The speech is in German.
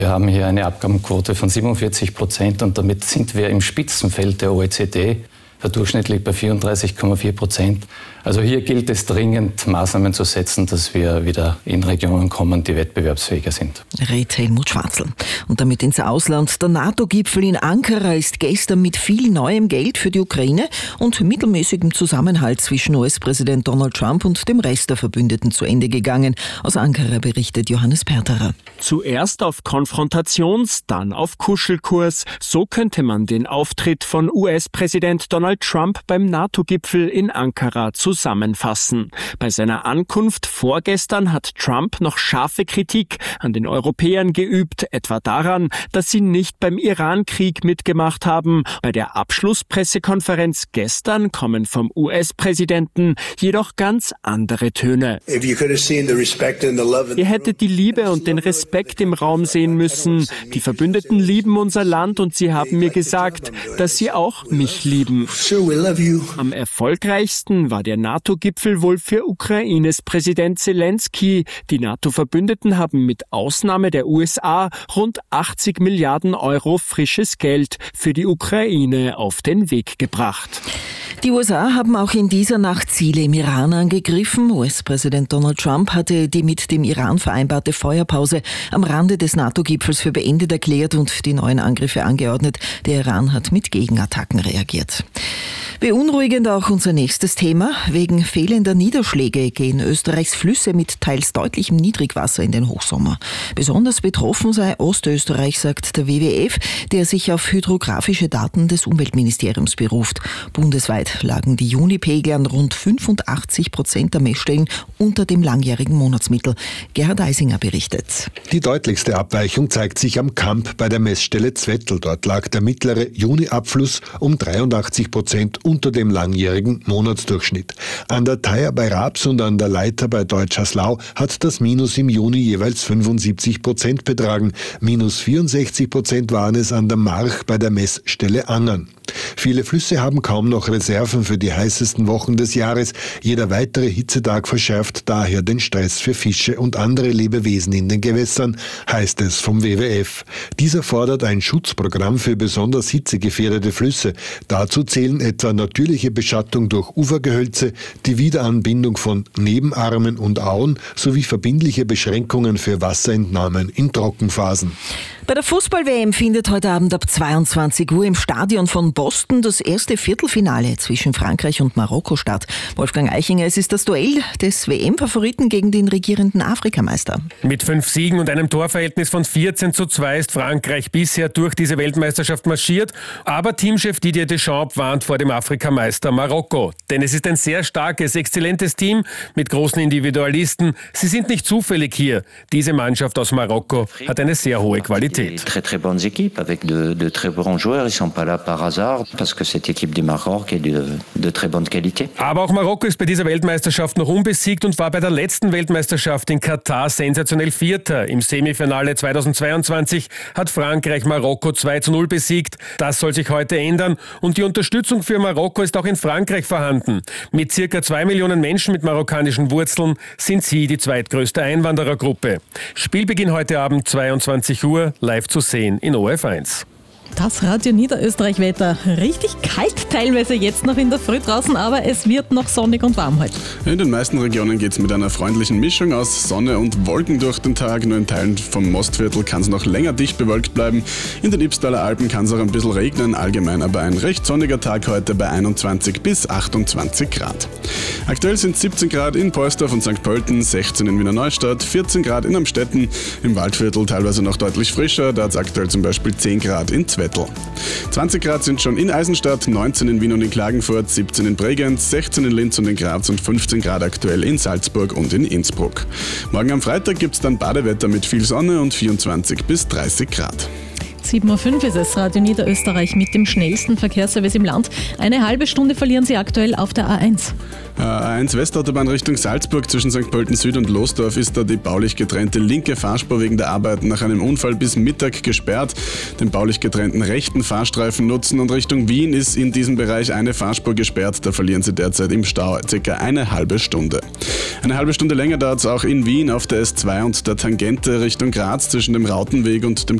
Wir haben hier eine Abgabenquote von 47% und damit sind wir im Spitzenfeld der OECD. Der Durchschnitt liegt bei 34,4%. Also hier gilt es dringend, Maßnahmen zu setzen, dass wir wieder in Regionen kommen, die wettbewerbsfähiger sind. Rät Helmut Schwarzel. Und damit ins Ausland. Der NATO-Gipfel in Ankara ist gestern mit viel neuem Geld für die Ukraine und mittelmäßigem Zusammenhalt zwischen US-Präsident Donald Trump und dem Rest der Verbündeten zu Ende gegangen. Aus Ankara berichtet Johannes Perterer. Zuerst auf Konfrontations-, dann auf Kuschelkurs. So könnte man den Auftritt von US-Präsident Donald Trump beim NATO-Gipfel in Ankara zusammenfassen. Bei seiner Ankunft vorgestern hat Trump noch scharfe Kritik an den Europäern geübt, etwa daran, dass sie nicht beim Iran-Krieg mitgemacht haben. Bei der Abschlusspressekonferenz gestern kommen vom US-Präsidenten jedoch ganz andere Töne. Ihr hättet die Liebe und den Respekt im Raum sehen müssen. Die Verbündeten lieben unser Land und sie haben mir gesagt, dass sie auch mich lieben. Am erfolgreichsten war der NATO-Gipfel wohl für Ukraines Präsident Zelensky. Die NATO-Verbündeten haben mit Ausnahme der USA rund 80 Milliarden Euro frisches Geld für die Ukraine auf den Weg gebracht. Die USA haben auch in dieser Nacht Ziele im Iran angegriffen. US-Präsident Donald Trump hatte die mit dem Iran vereinbarte Feuerpause am Rande des NATO-Gipfels für beendet erklärt und die neuen Angriffe angeordnet. Der Iran hat mit Gegenattacken reagiert. Beunruhigend auch unser nächstes Thema. Wegen fehlender Niederschläge gehen Österreichs Flüsse mit teils deutlichem Niedrigwasser in den Hochsommer. Besonders betroffen sei Ostösterreich, sagt der WWF, der sich auf hydrographische Daten des Umweltministeriums beruft. Bundesweit lagen die Junipegel an rund 85% der Messstellen unter dem langjährigen Monatsmittel. Gerhard Eisinger berichtet. Die deutlichste Abweichung zeigt sich am Kamp bei der Messstelle Zwettl. Dort lag der mittlere Juni-Abfluss um 83% unter dem langjährigen Monatsdurchschnitt. An der Theier bei Raps und an der Leiter bei Deutscherslau hat das Minus im Juni jeweils 75% betragen. Minus 64% waren es an der March bei der Messstelle Angern. Viele Flüsse haben kaum noch Reserven für die heißesten Wochen des Jahres. Jeder weitere Hitzetag verschärft daher den Stress für Fische und andere Lebewesen in den Gewässern, heißt es vom WWF. Dieser fordert ein Schutzprogramm für besonders hitzegefährdete Flüsse. Dazu zählen etwa natürliche Beschattung durch Ufergehölze, die Wiederanbindung von Nebenarmen und Auen sowie verbindliche Beschränkungen für Wasserentnahmen in Trockenphasen. Bei der Fußball-WM findet heute Abend ab 22 Uhr im Stadion von Boston das erste Viertelfinale zwischen Frankreich und Marokko statt. Wolfgang Eichinger, es ist das Duell des WM-Favoriten gegen den regierenden Afrikameister. Mit 5 Siegen und einem Torverhältnis von 14:2 ist Frankreich bisher durch diese Weltmeisterschaft marschiert. Aber Teamchef Didier Deschamps warnt vor dem Afrikameister Marokko. Denn es ist ein sehr starkes, exzellentes Team mit großen Individualisten. Sie sind nicht zufällig hier. Diese Mannschaft aus Marokko hat eine sehr hohe Qualität. Très très bonnes équipes avec de très bons joueurs. Ils sont pas là par hasard parce que cette équipe du Maroc est de très bonne qualité. Aber auch Marokko ist bei dieser Weltmeisterschaft noch unbesiegt und war bei der letzten Weltmeisterschaft in Katar sensationell Vierter. Im Semifinale 2022 hat Frankreich Marokko 2:0 besiegt. Das soll sich heute ändern und die Unterstützung für Marokko ist auch in Frankreich vorhanden. Mit circa 2 Millionen Menschen mit marokkanischen Wurzeln sind sie die zweitgrößte Einwanderergruppe. Spielbeginn heute Abend 22 Uhr, live zu sehen in ORF1. Das Radio Niederösterreich-Wetter. Richtig kalt teilweise jetzt noch in der Früh draußen, aber es wird noch sonnig und warm heute. In den meisten Regionen geht es mit einer freundlichen Mischung aus Sonne und Wolken durch den Tag. Nur in Teilen vom Mostviertel kann es noch länger dicht bewölkt bleiben. In den Ybbstaler Alpen kann es auch ein bisschen regnen. Allgemein aber ein recht sonniger Tag heute bei 21 bis 28 Grad. Aktuell sind 17 Grad in Porsdorf und St. Pölten, 16 in Wiener Neustadt, 14 Grad in Amstetten, im Waldviertel teilweise noch deutlich frischer. Da hat es aktuell zum Beispiel 10 Grad in Zwettl. 20 Grad sind schon in Eisenstadt, 19 in Wien und in Klagenfurt, 17 in Bregenz, 16 in Linz und in Graz und 15 Grad aktuell in Salzburg und in Innsbruck. Morgen am Freitag gibt es dann Badewetter mit viel Sonne und 24 bis 30 Grad. 7.05 Uhr ist es, Radio Niederösterreich mit dem schnellsten Verkehrsservice im Land. Eine halbe Stunde verlieren Sie aktuell auf der A1. A1 Westautobahn Richtung Salzburg zwischen St. Pölten Süd und Losdorf ist da die baulich getrennte linke Fahrspur wegen der Arbeiten nach einem Unfall bis Mittag gesperrt. Den baulich getrennten rechten Fahrstreifen nutzen und Richtung Wien ist in diesem Bereich eine Fahrspur gesperrt. Da verlieren Sie derzeit im Stau ca. eine halbe Stunde. Eine halbe Stunde länger dauert es auch in Wien auf der S2 und der Tangente Richtung Graz zwischen dem Rautenweg und dem